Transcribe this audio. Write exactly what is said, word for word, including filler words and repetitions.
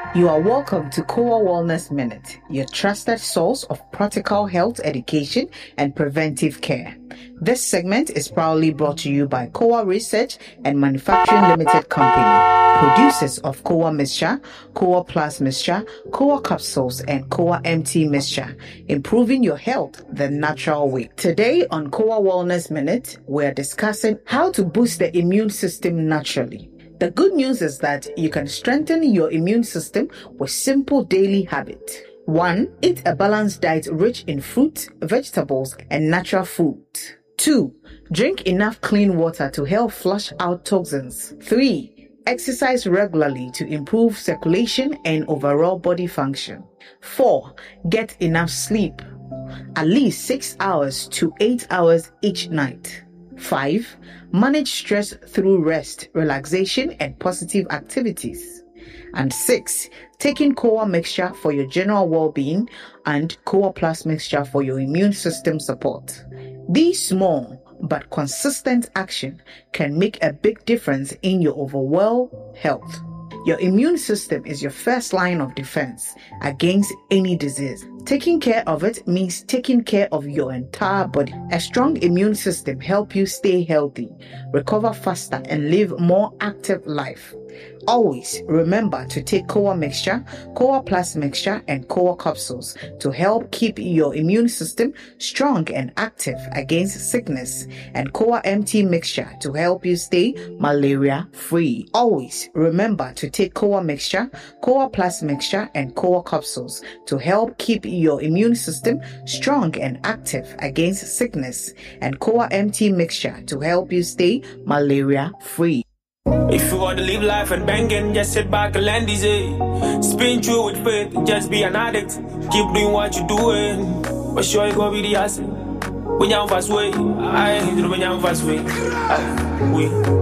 You are welcome to Kowa Wellness Minute, your trusted source of practical health education and preventive care. This segment is proudly brought to you by Kowa Research and Manufacturing Limited Company, producers of Kowa Mixture, Kowa Plus Mixture, Kowa Capsules, and Kowa M T Mixture, improving your health the natural way. Today on Kowa Wellness Minute, we are discussing how to boost the immune system naturally. The good news is that you can strengthen your immune system with simple daily habits. one. Eat a balanced diet rich in fruit, vegetables, and natural food. two. Drink enough clean water to help flush out toxins. three. Exercise regularly to improve circulation and overall body function. four. Get enough sleep, at least six hours to eight hours each night. five. Manage stress through rest, relaxation, and positive activities. And six. Taking Kowa Mixture for your general well-being and Kowa Plus Mixture for your immune system support. These small but consistent action can make a big difference in your overall health. Your immune system is your first line of defense against any disease. Taking care of it means taking care of your entire body. A strong immune system helps you stay healthy, recover faster, and live more active life. Always remember to take Kowa Mixture, Kowa Plus Mixture, and Kowa Capsules to help keep your immune system strong and active against sickness, and Kowa M T Mixture to help you stay malaria-free. Always remember to take Kowa Mixture, Kowa Plus Mixture, and Kowa Capsules to help keep your immune system strong and active against sickness, and Kowa M T Mixture to help you stay malaria-free. If you want to live life and banging, just sit back and land easy. Spin through with faith, just be an addict. Keep doing what you're doing, but sure you gonna be the asset. When you're fast way, I do when you're fast way. We.